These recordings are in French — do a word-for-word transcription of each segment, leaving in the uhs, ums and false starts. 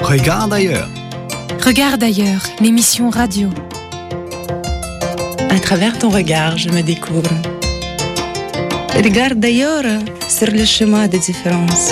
Regarde ailleurs. Regarde ailleurs, l'émission radio. À travers ton regard, je me découvre. Regarde ailleurs sur le chemin des différences.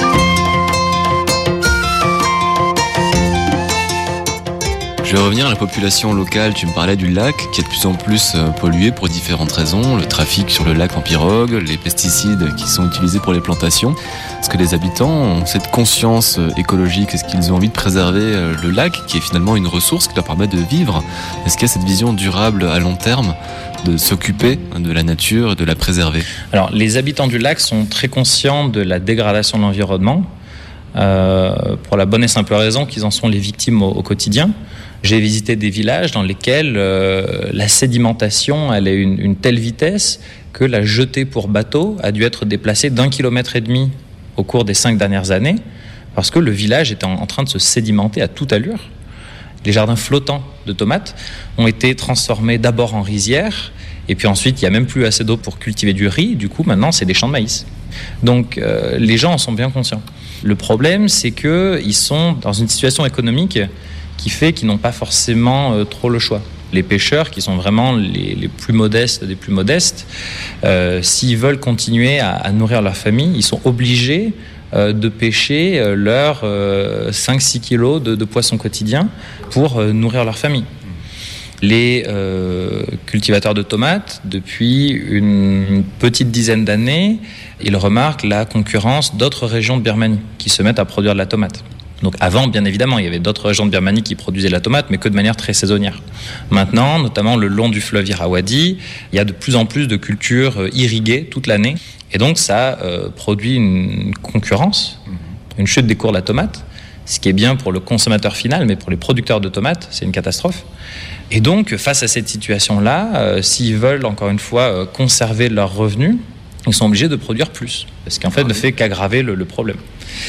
Je vais revenir à la population locale. Tu me parlais du lac qui est de plus en plus pollué pour différentes raisons. Le trafic sur le lac en pirogue, les pesticides qui sont utilisés pour les plantations. Est-ce que les habitants ont cette conscience écologique? Est-ce qu'ils ont envie de préserver le lac qui est finalement une ressource qui leur permet de vivre? Est-ce qu'il y a cette vision durable à long terme de s'occuper de la nature et de la préserver? Alors, les habitants du lac sont très conscients de la dégradation de l'environnement euh, pour la bonne et simple raison qu'ils en sont les victimes au, au quotidien. J'ai visité des villages dans lesquels euh, la sédimentation elle est une, une telle vitesse que la jetée pour bateau a dû être déplacée d'un kilomètre et demi au cours des cinq dernières années parce que le village était en, en train de se sédimenter à toute allure. Les jardins flottants de tomates ont été transformés d'abord en rizières et puis ensuite il n'y a même plus assez d'eau pour cultiver du riz. Du coup maintenant c'est des champs de maïs. Donc euh, les gens en sont bien conscients. Le problème c'est qu'ils sont dans une situation économique qui fait qu'ils n'ont pas forcément euh, trop le choix. Les pêcheurs, qui sont vraiment les, les plus modestes des plus modestes, euh, s'ils veulent continuer à, à nourrir leur famille, ils sont obligés euh, de pêcher euh, leurs euh, cinq à six kilos de, de poissons quotidiens pour euh, nourrir leur famille. Les euh, cultivateurs de tomates, depuis une petite dizaine d'années, ils remarquent la concurrence d'autres régions de Birmanie qui se mettent à produire de la tomate. Donc avant, bien évidemment, il y avait d'autres régions de Birmanie qui produisaient de la tomate, mais que de manière très saisonnière. Maintenant, notamment le long du fleuve Irrawaddy, il y a de plus en plus de cultures irriguées toute l'année. Et donc ça euh, produit une concurrence, une chute des cours de la tomate, ce qui est bien pour le consommateur final, mais pour les producteurs de tomates, c'est une catastrophe. Et donc, face à cette situation-là, euh, s'ils veulent, encore une fois, euh, conserver leurs revenus, ils sont obligés de produire plus, ce qui en fait ne fait qu'aggraver le, le problème.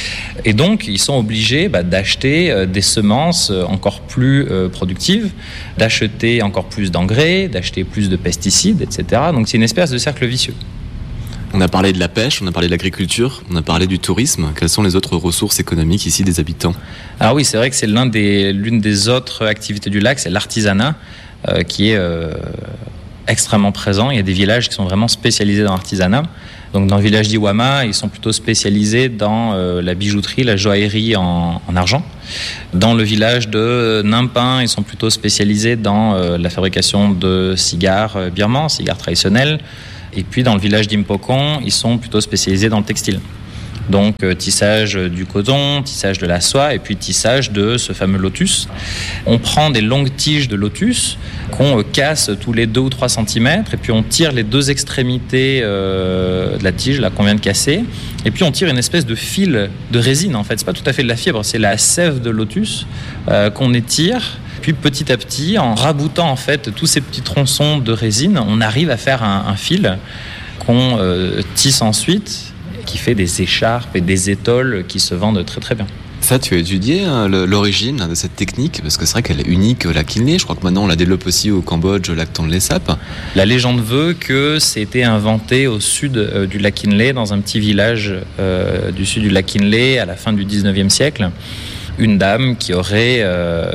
Et donc, ils sont obligés bah, d'acheter euh, des semences encore plus euh, productives, d'acheter encore plus d'engrais, d'acheter plus de pesticides, et cetera. Donc, c'est une espèce de cercle vicieux. On a parlé de la pêche, on a parlé de l'agriculture, on a parlé du tourisme. Quelles sont les autres ressources économiques ici des habitants? Alors oui, c'est vrai que c'est l'un des, l'une des autres activités du lac, c'est l'artisanat euh, qui est... Euh, extrêmement présent. Il y a des villages qui sont vraiment spécialisés dans l'artisanat. Donc dans le village d'Iwama, ils sont plutôt spécialisés dans euh, la bijouterie, la joaillerie en, en argent. Dans le village de Nimpin, ils sont plutôt spécialisés dans euh, la fabrication de cigares euh, birmans, cigares traditionnels. Et puis dans le village d'Impokon, ils sont plutôt spécialisés dans le textile. Donc euh, tissage du coton, tissage de la soie et puis tissage de ce fameux lotus. On prend des longues tiges de lotus qu'on euh, casse tous les deux ou trois centimètres et puis on tire les deux extrémités euh, de la tige là qu'on vient de casser et puis on tire une espèce de fil de résine en fait. C'est pas tout à fait de la fibre, c'est la sève de lotus euh, qu'on étire. Puis petit à petit, en raboutant en fait tous ces petits tronçons de résine, on arrive à faire un, un fil qu'on euh, tisse ensuite, qui fait des écharpes et des étoles qui se vendent très très bien. Ça, tu as étudié hein, l'origine de cette technique, parce que c'est vrai qu'elle est unique au lac Kinley. Je crois que maintenant on la développe aussi au Cambodge, au lac Tonlé Sap. La légende veut que c'était inventé au sud euh, du lac Kinley, dans un petit village euh, du sud du lac Kinley à la fin du dix-neuvième siècle. Une dame qui aurait euh,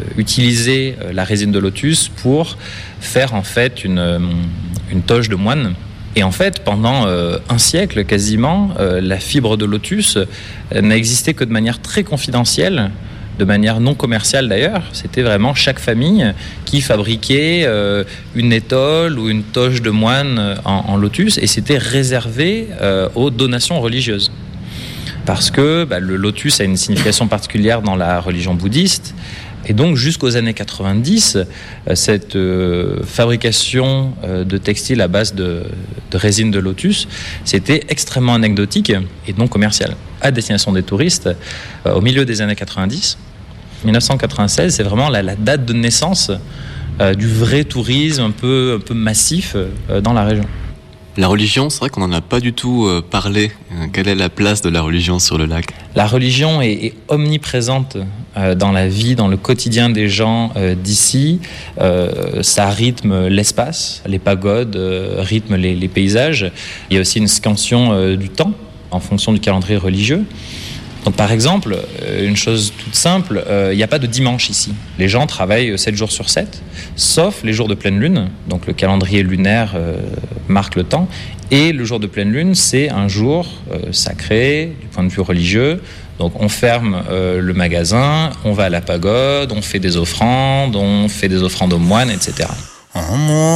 utilisé la résine de lotus pour faire en fait une, une toge de moine. Et en fait, pendant euh, un siècle quasiment, euh, la fibre de lotus euh, n'a existé que de manière très confidentielle, de manière non commerciale d'ailleurs. C'était vraiment chaque famille qui fabriquait euh, une étole ou une toge de moine en, en lotus, et c'était réservé euh, aux donations religieuses. Parce que bah, le lotus a une signification particulière dans la religion bouddhiste. Et donc, jusqu'aux années quatre-vingt-dix, cette euh, fabrication euh, de textiles à base de, de résine de lotus, c'était extrêmement anecdotique et non commercial. À destination des touristes, euh, au milieu des années quatre-vingt-dix, dix-neuf cent quatre-vingt-seize, c'est vraiment la, la date de naissance euh, du vrai tourisme un peu, un peu massif euh, dans la région. La religion, c'est vrai qu'on n'en a pas du tout euh, parlé. Quelle est la place de la religion sur le lac? La religion est, est omniprésente euh, dans la vie, dans le quotidien des gens euh, d'ici. Euh, ça rythme l'espace, les pagodes euh, rythment les, les paysages. Il y a aussi une scansion euh, du temps en fonction du calendrier religieux. Donc par exemple, une chose toute simple, il n'y a pas de dimanche ici. Les gens travaillent sept jours sur sept, sauf les jours de pleine lune. Donc le calendrier lunaire euh, marque le temps. Et le jour de pleine lune, c'est un jour euh, sacré du point de vue religieux. Donc on ferme euh, le magasin, on va à la pagode, on fait des offrandes, on fait des offrandes aux moines, et cetera.